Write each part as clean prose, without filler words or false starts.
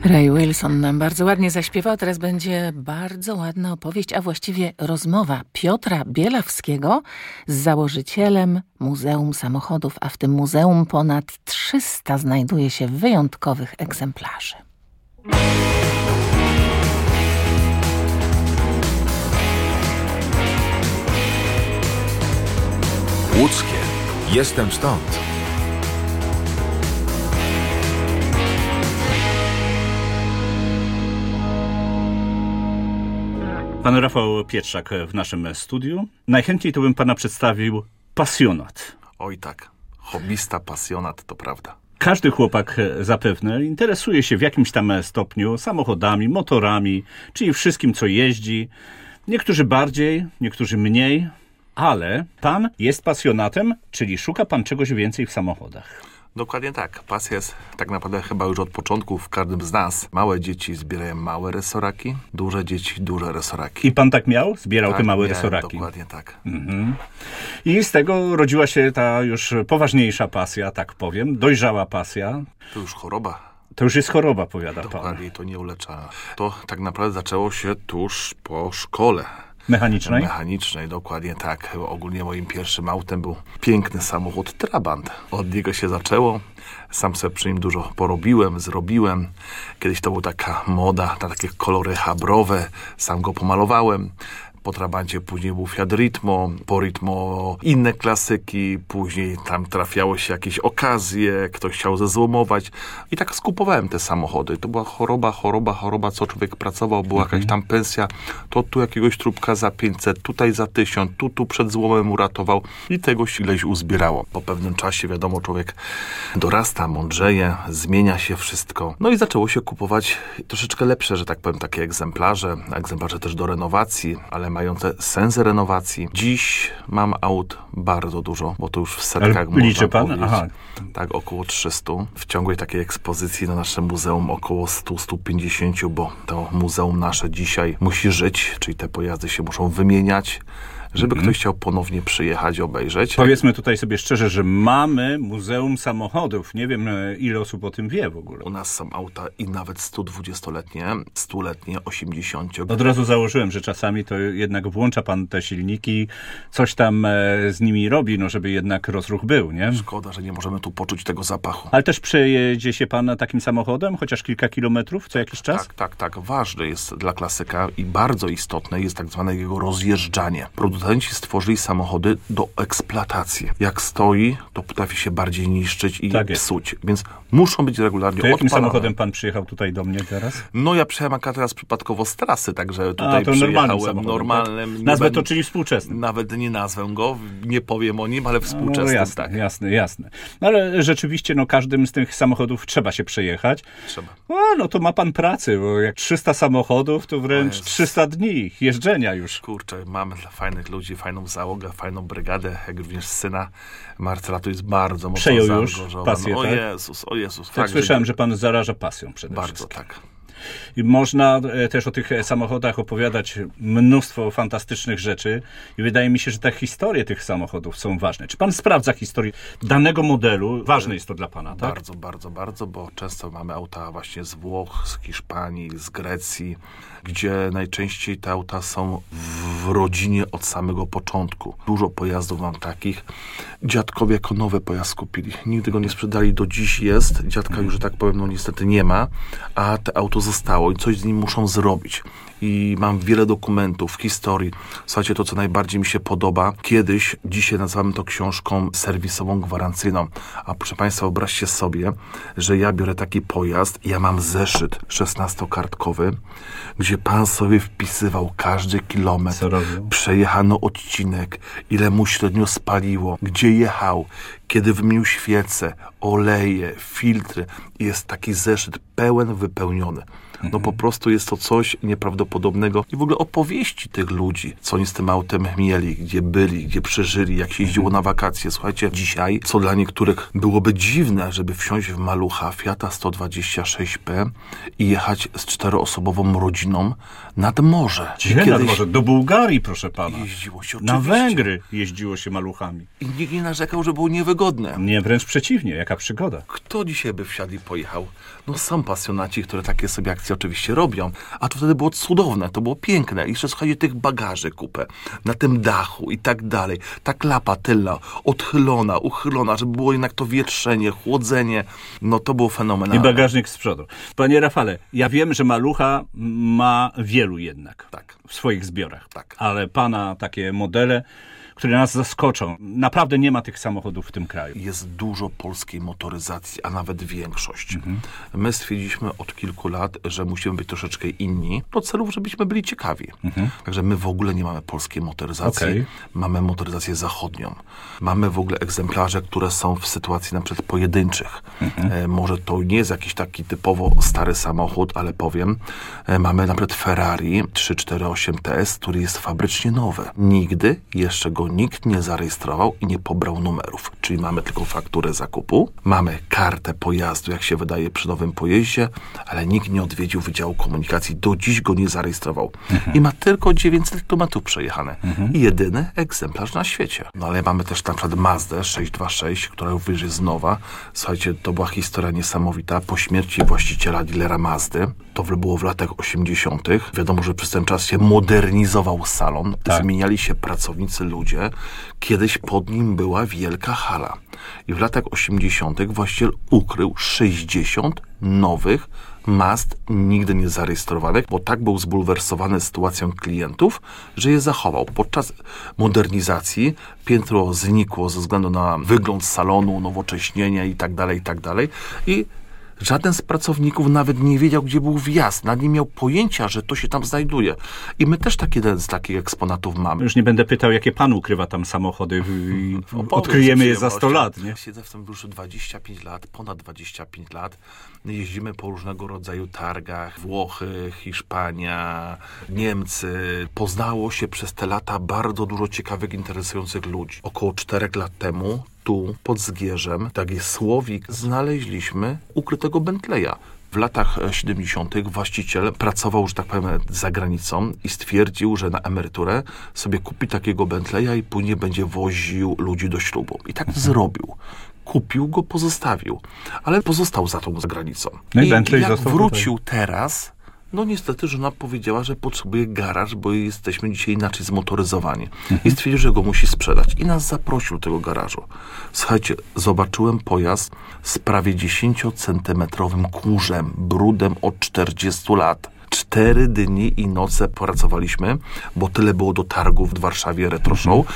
Ray Wilson nam bardzo ładnie zaśpiewał, teraz będzie bardzo ładna opowieść, a właściwie rozmowa Piotra Bielawskiego z założycielem Muzeum Samochodów, a w tym muzeum ponad 300 znajduje się wyjątkowych egzemplarzy. Łódzkie. Jestem stąd. Pan Rafał Pietrzak w naszym studiu. Najchętniej to bym pana przedstawił pasjonat. Oj tak, hobbysta, pasjonat, to prawda. Każdy chłopak zapewne interesuje się w jakimś tam stopniu samochodami, motorami, czyli wszystkim, co jeździ. Niektórzy bardziej, niektórzy mniej, ale pan jest pasjonatem, czyli szuka pan czegoś więcej w samochodach. Dokładnie tak. Pasja jest tak naprawdę chyba już od początku w każdym z nas. Małe dzieci zbierają małe resoraki, duże dzieci duże resoraki. I pan tak miał? Zbierał tak, te małe nie, resoraki? Dokładnie tak. I z tego rodziła się ta już poważniejsza pasja, tak powiem, dojrzała pasja. To już choroba. To już jest choroba, powiada pan. Dokładnie, to nieuleczalne. To tak naprawdę zaczęło się tuż po szkole. Mechanicznej? Mechanicznej, dokładnie tak. Ogólnie moim pierwszym autem był piękny samochód Trabant. Od niego się zaczęło. Sam sobie przy nim dużo porobiłem, zrobiłem. Kiedyś to była taka moda na takie kolory habrowe. Sam go pomalowałem. Po Trabancie później był Fiat Ritmo, po Ritmo inne klasyki, później tam trafiało się jakieś okazje, ktoś chciał zezłomować i tak skupowałem te samochody. To była choroba, co człowiek pracował, była jakaś tam pensja, to tu jakiegoś trupka za 500, tutaj za 1000, tu przed złomem uratował i tego się ileś uzbierało. Po pewnym czasie, wiadomo, człowiek dorasta, mądrzeje, zmienia się wszystko. No i zaczęło się kupować troszeczkę lepsze, że tak powiem, takie egzemplarze też do renowacji, ale mające sens renowacji. Dziś mam aut bardzo dużo, bo to już w setkach można liczy pan? powiedzieć. Aha. Tak, około 300. W ciągłej takiej ekspozycji na naszym muzeum około 100-150, bo to muzeum nasze dzisiaj musi żyć, czyli te pojazdy się muszą wymieniać, żeby ktoś chciał ponownie przyjechać, obejrzeć. Powiedzmy tutaj sobie szczerze, że mamy Muzeum Samochodów. Nie wiem, ile osób o tym wie w ogóle. U nas są auta i nawet 120-letnie, 100-letnie, 80. Od razu założyłem, że czasami to jednak włącza pan te silniki, coś tam z nimi robi, no żeby jednak rozruch był, nie? Szkoda, że nie możemy tu poczuć tego zapachu. Ale też przejedzie się pan takim samochodem, chociaż kilka kilometrów co jakiś czas? Tak. Ważne jest dla klasyka i bardzo istotne jest tak zwane jego rozjeżdżanie. Producenci stworzyli samochody do eksploatacji. Jak stoi, to potrafi się bardziej niszczyć i psuć. Więc muszą być regularnie to jakim odpalane. samochodem pan przyjechał tutaj do mnie teraz? No ja przyjechałem akurat teraz przypadkowo z trasy, także tutaj to przyjechałem normalnym. Tak? Nazwę to czyli współczesnym. Nawet nie nazwę go, nie powiem o nim, ale współczesnym. No jasne, tak. jasne. No ale rzeczywiście, każdym z tych samochodów trzeba się przejechać. Trzeba. No to ma pan pracy, bo jak 300 samochodów, to wręcz 300 dni jeżdżenia już. Kurczę, mamy dla fajnych ludzi, fajną załogę, fajną brygadę, jak również syna Marcela, to jest bardzo mocno przejął już pasję, o tak? Jezus. Tak, słyszałem, że pan zaraża pasją przede bardzo, wszystkim. tak. I można też o tych samochodach opowiadać mnóstwo fantastycznych rzeczy i wydaje mi się, że te historie tych samochodów są ważne. Czy pan sprawdza historię danego modelu? Ważne jest to dla pana, tak? Bardzo, bo często mamy auta właśnie z Włoch, z Hiszpanii, z Grecji, gdzie najczęściej te auta są w rodzinie od samego początku. Dużo pojazdów mam takich. Dziadkowie jako nowy pojazd kupili. Nigdy go nie sprzedali, do dziś jest. Dziadka już, że tak powiem, niestety nie ma, a te auto zostało i coś z nim muszą zrobić. I mam wiele dokumentów, historii. Słuchajcie, to co najbardziej mi się podoba. Dzisiaj nazywamy to książką serwisową gwarancyjną. A proszę państwa, wyobraźcie sobie, że ja biorę taki pojazd, ja mam zeszyt 16-kartkowy, gdzie pan sobie wpisywał każdy kilometr, przejechano odcinek, ile mu średnio spaliło, gdzie jechał, kiedy wymienił świece, oleje, filtry. Jest taki zeszyt pełen, wypełniony. No po prostu jest to coś nieprawdopodobnego i w ogóle opowieści tych ludzi, co oni z tym autem mieli, gdzie byli, gdzie przeżyli, jak się jeździło na wakacje. Słuchajcie, dzisiaj, co dla niektórych byłoby dziwne, żeby wsiąść w malucha Fiata 126P i jechać z 4-osobową rodziną nad morze. Nad morze? Do Bułgarii, proszę pana. Jeździło się na oczywiście. Węgry jeździło się maluchami. I nikt nie narzekał, że było niewygodne. Nie, wręcz przeciwnie, jaka przygoda. Kto dzisiaj by wsiadł i pojechał? No sam pasjonaci, które takie sobie akcje oczywiście robią. A to wtedy było cudowne, to było piękne. I jeszcze słuchajcie, tych bagaży kupę na tym dachu i tak dalej. Ta klapa tylna, odchylona, uchylona, żeby było jednak to wietrzenie, chłodzenie. No to było fenomenalne. I bagażnik z przodu. Panie Rafale, ja wiem, że Malucha ma wielu jednak w swoich zbiorach. Tak. Ale pana takie modele, które nas zaskoczą. Naprawdę nie ma tych samochodów w tym kraju. Jest dużo polskiej motoryzacji, a nawet większość. My stwierdziliśmy od kilku lat, że musimy być troszeczkę inni do celów, żebyśmy byli ciekawi. Także my w ogóle nie mamy polskiej motoryzacji. Mamy motoryzację zachodnią. Mamy w ogóle egzemplarze, które są w sytuacji na przykład pojedynczych. Może to nie jest jakiś taki typowo stary samochód, ale powiem, mamy na przykład Ferrari 348 TS, który jest fabrycznie nowy. Nigdy jeszcze go nikt nie zarejestrował i nie pobrał numerów. Czyli mamy tylko fakturę zakupu, mamy kartę pojazdu, jak się wydaje przy nowym pojeździe, ale nikt nie odwiedził Wydziału Komunikacji, do dziś go nie zarejestrował. I ma tylko 900 km przejechane. Jedyny egzemplarz na świecie. No ale mamy też na przykład Mazdę 626, która również jest nowa. Słuchajcie, to była historia niesamowita. Po śmierci właściciela dealera Mazdy, to było w latach 80. Wiadomo, że przez ten czas się modernizował salon, zmieniali się pracownicy, ludzie. Kiedyś pod nim była wielka hala. I w latach 80. właściciel ukrył 60 nowych Mazd nigdy nie zarejestrowanych, bo tak był zbulwersowany sytuacją klientów, że je zachował. Podczas modernizacji piętro znikło ze względu na wygląd salonu, nowocześnienie i tak dalej. I żaden z pracowników nawet nie wiedział, gdzie był wjazd. Nawet nie miał pojęcia, że to się tam znajduje. I my też jeden z takich eksponatów mamy. Już nie będę pytał, jakie pan ukrywa tam samochody. Odkryjemy je za 100 lat, nie? Siedzę w tym już 25 lat, ponad 25 lat. Jeździmy po różnego rodzaju targach. Włochy, Hiszpania, Niemcy. Poznało się przez te lata bardzo dużo ciekawych, interesujących ludzi. Około 4 lat temu tu, pod Zgierzem, taki słowik, znaleźliśmy ukrytego Bentleya. W latach 70. właściciel pracował, że tak powiem, za granicą i stwierdził, że na emeryturę sobie kupi takiego Bentleya i później będzie woził ludzi do ślubu. I tak zrobił. Kupił go, pozostawił. Ale pozostał za tą granicą. No i Bentley jak został wrócił teraz, no niestety żona powiedziała, że potrzebuje garaż, bo jesteśmy dzisiaj inaczej zmotoryzowani. I stwierdził, że go musi sprzedać. I nas zaprosił do tego garażu. Słuchajcie, zobaczyłem pojazd z prawie 10-centymetrowym kurzem, brudem od 40 lat. 4 dni i noce pracowaliśmy, bo tyle było do targów w Warszawie Retro Show.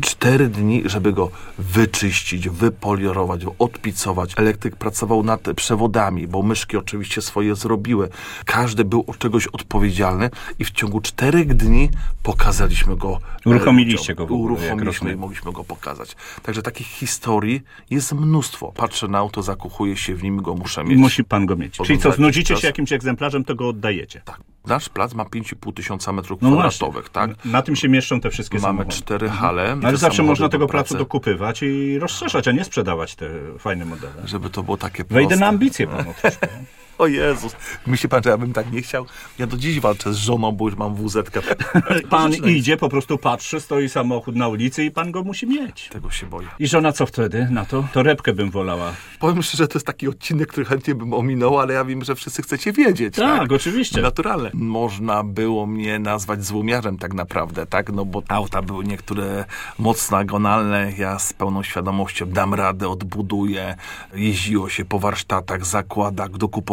4 dni, żeby go wyczyścić, wypolirować, odpicować. Elektryk pracował nad przewodami, bo myszki oczywiście swoje zrobiły. Każdy był od czegoś odpowiedzialny i w ciągu 4 dni pokazaliśmy go. Uruchomiliście go w ogóle. Uruchomiliśmy i mogliśmy go pokazać. Także takich historii jest mnóstwo. Patrzę na auto, zakochuję się w nim, go muszę mieć. Musi pan go mieć. Czyli co, znudzicie się jakimś egzemplarzem, to go oddajecie. Tak. Nasz plac ma 5,5 tysiąca metrów No kwadratowych, tak? Na tym się mieszczą te wszystkie Mamy samochody. 4 hale. Ale zawsze można tego pracy placu dokupywać i rozszerzać, a nie sprzedawać te fajne modele. Żeby to było takie proste. Wejdę na ambicje panu troszkę. O Jezus, myśli pan, że ja bym tak nie chciał? Ja do dziś walczę z żoną, bo już mam WZ-kę. Pan idzie, po prostu patrzy, stoi samochód na ulicy i pan go musi mieć. Tego się boję. I żona co wtedy na to? Torebkę bym wolała. Powiem szczerze, to jest taki odcinek, który chętnie bym ominął, ale ja wiem, że wszyscy chcecie wiedzieć. Tak, oczywiście. Naturalne. Można było mnie nazwać złomiarzem tak naprawdę, tak? No bo auta były niektóre mocno agonalne. Ja z pełną świadomością dam radę, odbuduję. Jeździło się po warsztatach, zakładach,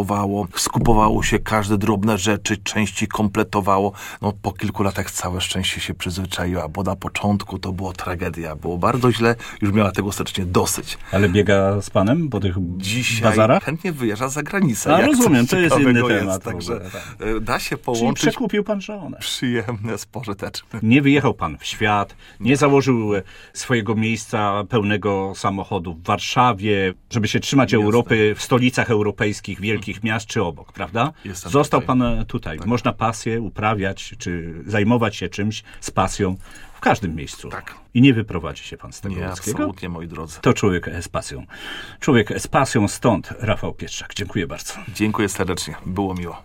skupowało się każde drobne rzeczy, części kompletowało. No po kilku latach całe szczęście się przyzwyczaiła, bo na początku to było tragedia. Było bardzo źle, już miała tego serdecznie dosyć. Ale biega z panem po tych dzisiaj bazarach? Chętnie wyjeżdża za granicę. A rozumiem, to jest inny temat. Także tak. Da się Czyli połączyć. przekupił pan żonę. Przyjemne, spożyteczne. Nie wyjechał pan w świat, nie założył swojego miejsca pełnego samochodów w Warszawie, żeby się trzymać Europy, w stolicach europejskich, wielkich miast czy obok, prawda? Został pan tutaj. Tak. Można pasję uprawiać, czy zajmować się czymś z pasją w każdym miejscu. Tak. I nie wyprowadzi się pan z tego Nie, ludzkiego. absolutnie, moi drodzy. To człowiek z pasją. Człowiek z pasją, stąd Rafał Pietrzak. Dziękuję bardzo. Dziękuję serdecznie. Było miło.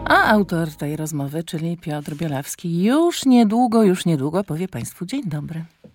A autor tej rozmowy, czyli Piotr Bielawski, już niedługo powie Państwu dzień dobry.